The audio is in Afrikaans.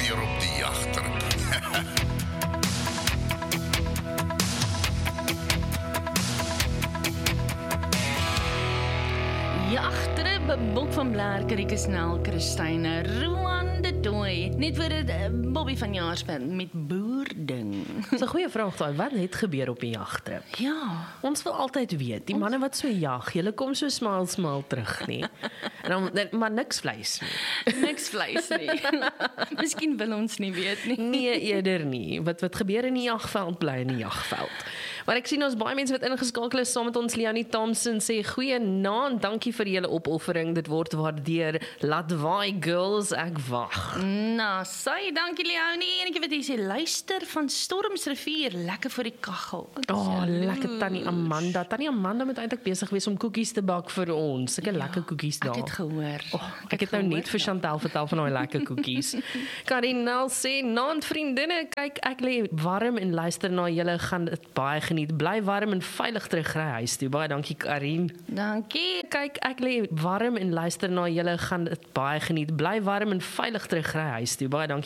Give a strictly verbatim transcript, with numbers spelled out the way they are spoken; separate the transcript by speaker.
Speaker 1: gebeur op die jagter?
Speaker 2: Jagtere, Bob van Blaar, Karike Snel, Christine, Roan de Tooi, net voor dit uh, Bobby van Jaarsberg met boerding.
Speaker 3: Dis 'n goeie vraag daai, wat het gebeur op die jagtrip?
Speaker 2: Ja,
Speaker 3: Ons wil altyd weet, die manne wat so jag, julle kom so smal smal terug nie. En dan, maar niks vleis nie.
Speaker 2: niks vleis nie. Miskien wil ons nie weet nie.
Speaker 3: Nee, eerder nie. Wat wat gebeur in die jagveld bly in die jagveld. Maar ek sien ons baie mense wat ingeskakel is saam met ons. Leonie Thompson sê goeienaand, dankie vir julle opoffering, dit word waardeer. Laat waai girls, ek wag.
Speaker 2: Nou, sy, dankie Leonie. En ek weet jy sê, luister van Stormsrivier, lekker vir die kaggel.
Speaker 3: Oh, lekker Tannie Amanda. Tannie Amanda moet eintlik besig wees om koekies te bak vir ons. Sulke ja, lekker koekies daar.
Speaker 2: Ek het gehoor.
Speaker 3: Oh, ek, ek het nou net vir Chantal vertel van daai lekker koekies. Karinel sê, naand vriendinne, kyk ek lê warm en luister na julle, gaan dit baie geniet. Bly warm en veilig terug ry huis toe. Baie dankie Karin.
Speaker 2: Dankie.
Speaker 3: Kyk ek lê warm en luister na julle, gaan dit baie geniet. Bly warm en veilig terug ry huis toe. Baie dankie